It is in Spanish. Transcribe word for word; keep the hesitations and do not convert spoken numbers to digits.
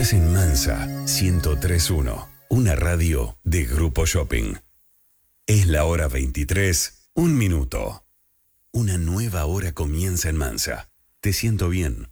Estás en Mansa ciento tres punto uno, una radio de Grupo Shopping. Es la hora veintitrés, un minuto. Una nueva hora comienza en Mansa. Te siento bien.